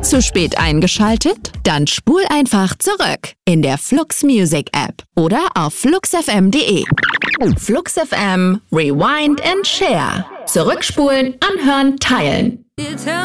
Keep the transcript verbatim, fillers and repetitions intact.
Zu spät eingeschaltet? Dann spul einfach zurück in der Flux Music App oder auf flux f m punkt d e. Flux F M, Rewind and Share. Zurückspulen, anhören, teilen.